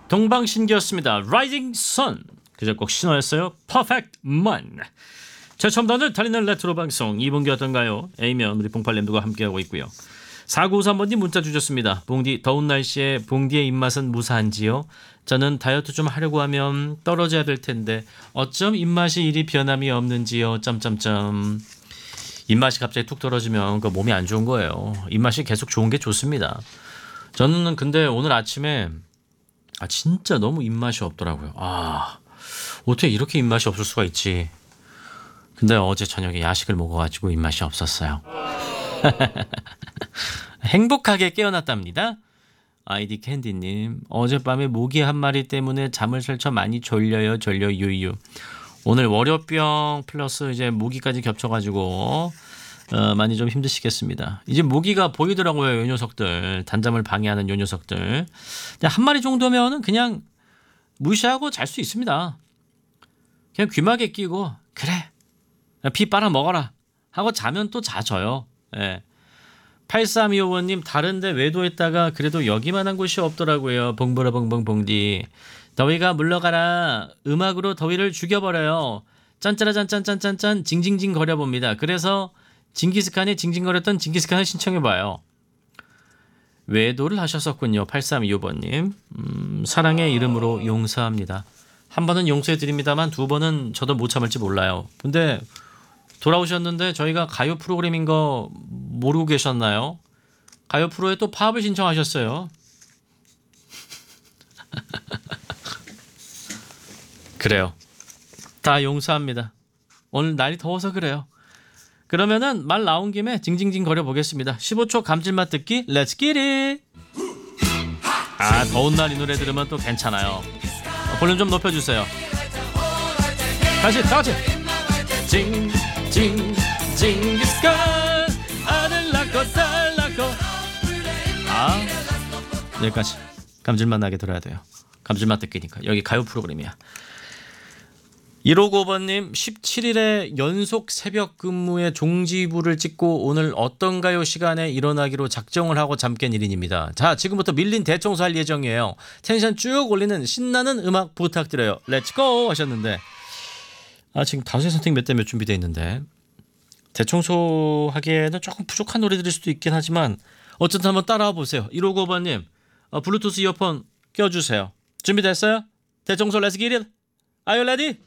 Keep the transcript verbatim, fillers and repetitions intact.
동방신기였습니다. Rising Sun. 그저 꼭 신호였어요. Perfect Man. 최첨단을 달리는 레트로 방송 이 분기 어떤가요? A면 우리 봉팔님들과 함께하고 있고요. 사구오삼 번님 문자 주셨습니다. 봉디 더운 날씨에 봉디의 입맛은 무사한지요? 저는 다이어트 좀 하려고 하면 떨어져야 될 텐데 어쩜 입맛이 이리 변함이 없는지요? 점점점. 입맛이 갑자기 툭 떨어지면 그 몸이 안 좋은 거예요. 입맛이 계속 좋은 게 좋습니다. 저는 근데 오늘 아침에 아 진짜 너무 입맛이 없더라고요. 아 어떻게 이렇게 입맛이 없을 수가 있지. 근데 어제 저녁에 야식을 먹어가지고 입맛이 없었어요. 행복하게 깨어났답니다. 아이디 캔디님 어젯밤에 모기 한 마리 때문에 잠을 설쳐 많이 졸려요. 졸려 유유. 오늘 월요병 플러스 이제 모기까지 겹쳐가지고 어, 많이 좀 힘드시겠습니다. 이제 모기가 보이더라고요. 요 녀석들 단잠을 방해하는 요 녀석들. 한 마리 정도면은 그냥 무시하고 잘 수 있습니다. 그냥 귀마개 끼고 그래 피 빨아 먹어라 하고 자면 또 자져요. 예. 팔삼이오 번님 다른데 외도했다가 그래도 여기만한 곳이 없더라고요. 봉보라봉봉봉디. 더위가 물러가라. 음악으로 더위를 죽여버려요. 짠짜라짠짠짠짠짠 징징징 거려봅니다. 그래서 징기스칸이 징징거렸던 징기스칸을 신청해봐요. 외도를 하셨었군요. 팔삼이오 번님. 음, 사랑의 이름으로 용서합니다. 한 번은 용서해드립니다만 두 번은 저도 못 참을지 몰라요. 근데 돌아오셨는데 저희가 가요 프로그램인 거 모르고 계셨나요? 가요 프로에 또 팝을 신청하셨어요. 그래요. 다 용서합니다. 오늘 날이 더워서 그래요. 그러면은 말 나온 김에 징징징 거려보겠습니다. 십오 초 감질맛 듣기 Let's get it. 아 더운 날 이 노래 들으면 또 괜찮아요. 볼륨 좀 높여주세요. 다시 다같이 징 징 징기스칸 아들 낳고 딸 낳고. 아 여기까지 감질맛 나게 들어야 돼요. 감질맛 듣기니까. 여기 가요 프로그램이야. 일오구 번님 십칠 일에 연속 새벽 근무에 종지부를 찍고 오늘 어떤가요 시간에 일어나기로 작정을 하고 잠 깬 일인입니다. 자 지금부터 밀린 대청소할 예정이에요. 텐션 쭉 올리는 신나는 음악 부탁드려요. 렛츠고 하셨는데 아 지금 다수의 선택 몇 대 몇 준비되어 있는데 대청소하기에는 조금 부족한 노래들일 수도 있긴 하지만 어쨌든 한번 따라와 보세요. 일오구 번님 어, 블루투스 이어폰 껴주세요. 준비됐어요? 대청소 렛츠 기릿. Are you ready?